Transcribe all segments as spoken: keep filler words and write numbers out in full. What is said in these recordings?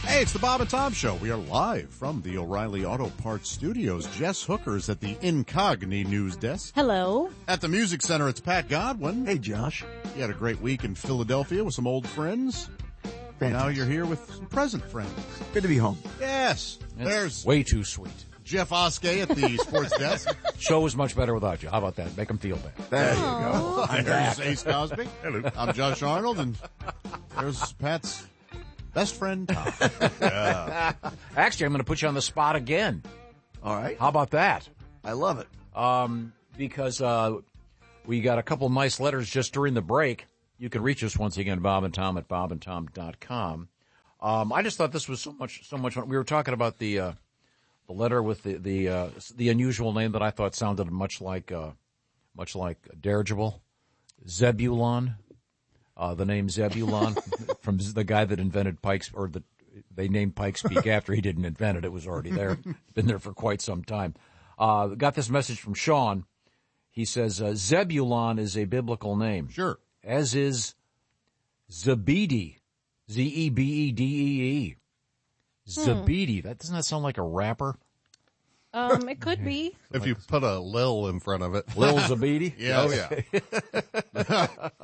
Hey, it's the Bob and Tom Show. We are live from the O'Reilly Auto Parts Studios. Jess Hooker's at the Incogni News Desk. Hello. At the Music Center, it's Pat Godwin. Hey, Josh. You had a great week in Philadelphia with some old friends. Fantastic. Now you're here with some present friends. Good to be home. Yes. It's There's way too sweet. Jeff Oskey at the Sports Desk. Show is much better without you. How about that? Make them feel bad. There you go. I'm There's back. Ace Cosby. Hello. I'm Josh Arnold, and there's Pat's best friend, Tom. Yeah. Actually, I'm going to put you on the spot again. All right. How about that? I love it. Um, because uh, we got a couple of nice letters just during the break. You can reach us once again, Bob and Tom at bob and tom dot com. Um, I just thought this was so much, so much fun. We were talking about the uh, the letter with the the uh, the unusual name that I thought sounded much like uh, much like dirigible, Zebulon. Uh, the name Zebulon from the guy that invented Pikes, or the they named Pikes Peak after he didn't invent it. It was already there, been there for quite some time. Uh, got this message from Sean. He says uh, Zebulon is a biblical name. Sure. As is Zebedee, Z E B E D E E. Zebedee. That doesn't that sound like a rapper? Um, it could be. If you put a Lil in front of it. Lil Zebedee? Yeah, oh, yeah.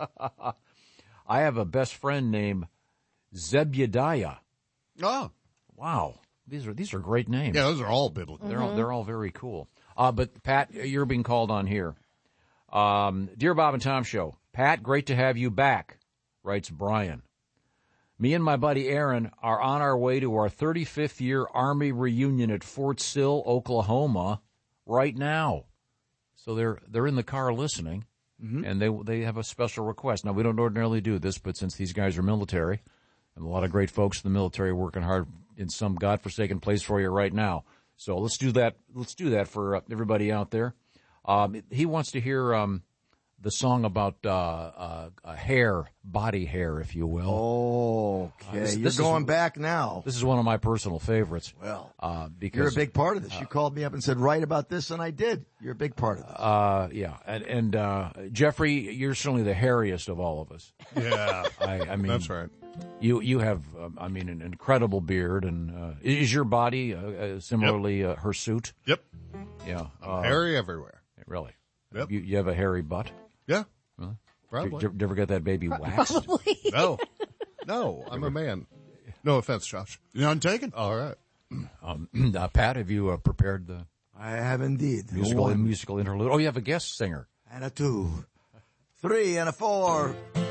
I have a best friend named Zebediah. Oh. Wow. These are these are great names. Yeah, those are all biblical. They're all they're all very cool. Uh, but Pat, you're being called on here. Um, Dear Bob and Tom Show, Pat, great to have you back, writes Brian. Me and my buddy Aaron are on our way to our thirty-fifth year Army reunion at Fort Sill, Oklahoma, right now. So they're they're in the car listening, mm-hmm. and they they have a special request. Now, we don't ordinarily do this, but since these guys are military, and a lot of great folks in the military working hard in some godforsaken place for you right now. So let's do that. Let's do that for uh, everybody out there. Um, he wants to hear um, the song about uh, uh, uh, hair, body hair, if you will. Okay. Uh, this- You're this is- going back now. This is one of my personal favorites. Well, uh, because you're a big part of this. You called me up and said, write about this, and I did. You're a big part of this. Uh, yeah, and, and uh, Jeffrey, you're certainly the hairiest of all of us. Yeah. I, I mean, That's right. You you have, um, I mean, an incredible beard, and uh, is your body uh, uh, similarly uh, hirsute? Yep. Yeah, I'm uh, hairy everywhere. really. Yep. You, you have a hairy butt. Yeah. Really? Probably. Did you, did you ever get that baby waxed? Probably. No. No, I'm a man. No offense, Josh. None taken. All right. Um, uh, Pat, have you uh, prepared the I have indeed. musical One musical interlude? Oh, you have a guest singer. and a two, three and a four.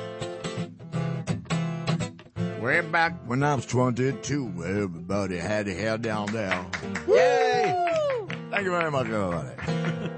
Way back when I was twenty-two, everybody had their hair down there. Yay! Thank you very much, everybody.